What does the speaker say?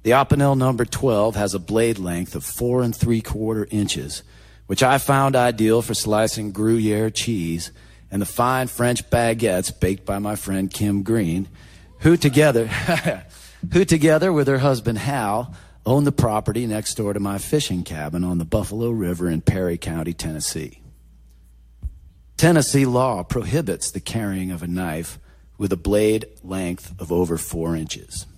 The Opinel number 12 has a blade length of 4 3/4 inches, which I found ideal for slicing Gruyere cheese and the fine French baguettes baked by my friend Kim Green, who together with her husband Hal own the property next door to my fishing cabin on the Buffalo River in Perry County, Tennessee. Tennessee law prohibits the carrying of a knife with a blade length of over 4 inches.